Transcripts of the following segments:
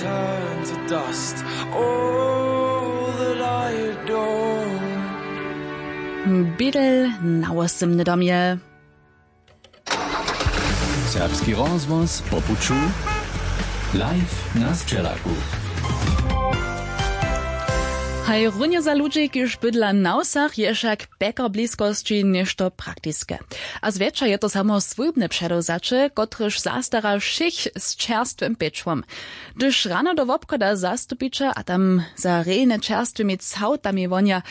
turn to dust. All that I adore. Bidel na 8. domie. Serbski rozvoz po puču. Live na Sčelaku. Haj runje za ludzi, kiž bydla na usach, je však pekar bliskosti nešto praktiske. A zwiecza je to samo swójbne předozače, kotryž zastara všich s čerstvym piečvom. Gdyż rano do wobchoda zastupiča a tam za rejne čerstwymi cautami wonia,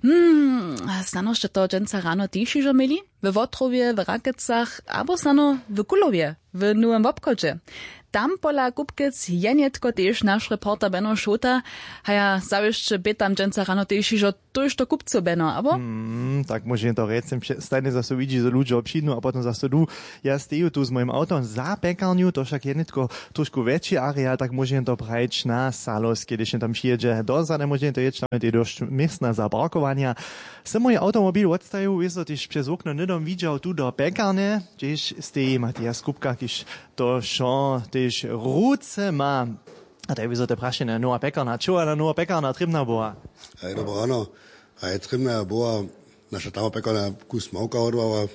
znano jeszcze to dżęca rano tišižo mieli? W Wotrowie, w Rakecach, albo znano w Kulowie, w Nowym Wobchodzie. Tam pola Kupkic je netko tež naš reporter Benno Šota, a ja zavišče tam dženca rano tež, že to je to kupcu Benno, abo? Tak môžem to recem, stajne zase vidí, že ľudia obšidnú a potom zase tu, ja steju tu s mojim autom za pekarniu, to však je netko trošku väčší areál, tak môžem to prajť na Salos, keď tam přijedzie dozade, môžem to jeť, tam je dosť miestna zaparkovania. Sem môj automobil odstajú, je to tiež přes okno nedom videl tu do pekarne, tiež stejí Matias Kupka, keď to šo tiež rúce má. A tak by sa to prašené, nová pekarna. Čo je nová pekarna Trybná bola? Hej, dobro ráno. Hej, Trybná bola, naša táma pekarna kus mauka odvala.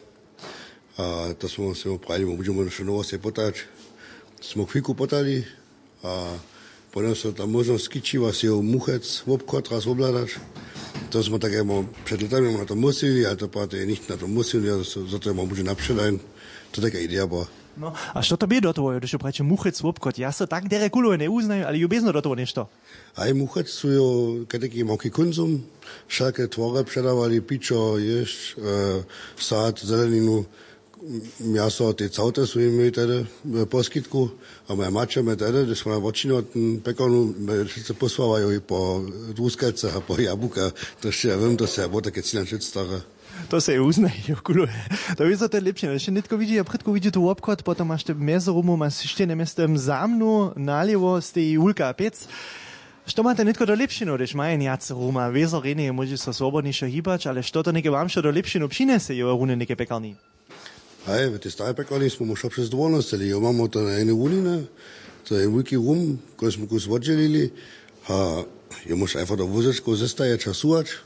A to sme si pravili, budeme ešte novosti potať. Sme chvíľku potali a potom sa tam možno skičiva si ho muchec v obchod raz obľadač. To sme tak před letami na to museli, a to páte nicht na to museli, a zato mám bude napšedajn. To je taká idea bola. No, a što to by do toho, když prečo muchec v obchod? Ja sa tak deregulujem, neuznajú, ale ju bezno do toho nešto. Aj muchec sú jo, keď taký malký konzum, všaké tvore předávali, pičo, ješť, sád, zeleninu, miaso, tie caute sú im tedy poskytku. A moja mača me tedy, když sme vočinu pekarnu, me všetce poslávajú i po rúskalce a po jabuka. To ešte ja viem, to sa bolo také cíľa všetko staré. To se uznajú, kuluje. To by sa to lepšie. Ešte netko vidí, a predko vidí tu obchod, potom máš te mezorumu, máš štene mestem za mnou, nalivo, stejí Ulka a pec. Što máte netko do lepšinu, když majú jace ruma, vezor iné, môže sa svobodnejšie hýbať, ale što to neke vám što do lepšinu přinese, jo, rune neke pekarní? Hej, tie staré pekarní sme už občas dovolnostili, jo, máme to na jednej uline, to je veľký rum, ktorý sme kus odželili, a jo, môže einfach do vozečku zestajať a súvať.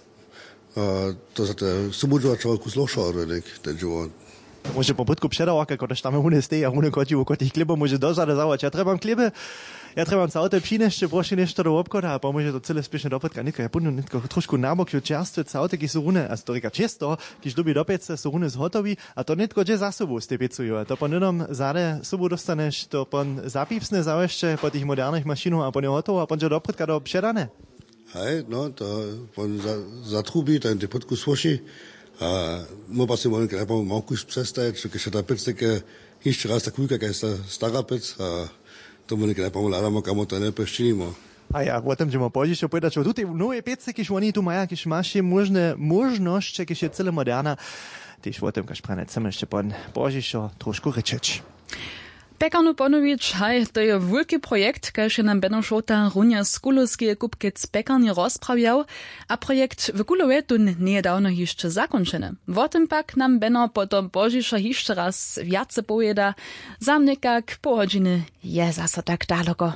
To za te subudžovačova kus loša odvedek, ten život. Môže po brdku předávať, ako když tam hune stejí a hune kotivu, kotých klibov môže dozade zavať. Ja trebám klibe, ja trebám sa auto přinešť, proši nešto do obchoda a pomôže to celé spiešne do podka. Netko, ja budem netko trošku nabok, jo čerstve caute, ki sú rune, a to reka često, kiž dobí do pece, sú rune zhotoví, a to netko dže za sobu z tej picujú. A to po nedom zade sobu dostaneš, to pon zapípsne zavešte po tých moderných mašinách a po ne hotovo a ponže do podka do předané. Hej, no, to on zatrubí, tam ty podku svoši a môžem si môžem najprv malkus přestajať, keď sa tá pec také ešte raz tak kúľka, keď sa stará pec a to môžem najprv hľadám, kamo to nepeštínimo. A ja, o tom, že ma pôjdeš povedať, čo tu tie nové pece, keď oni tu majú, keď máš možnosť, keď je celé moderná, tiež o tom, keď prane chceme ešte pôjdeš trošku rečeč. Pekarnu ponović, haj, to je wielki projekt, kaž je nam Benno Šota runja z Kulovskie Kupkic pekarni rozprawiał, a projekt w Kulowie tu niedawno jeszcze zakończony. O tym pak nam Benno potom požiša jeszcze raz viace pojeda, za nekak po godziny je zase tak daleko.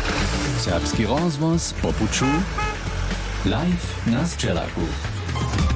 Serbski rozvoz po puču. Live na Sčelaku.